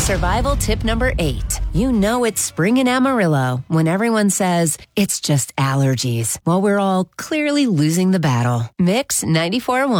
Survival tip number 8. You know it's spring in Amarillo when everyone says it's just allergies, while we're all clearly losing the battle. Mix 94.1.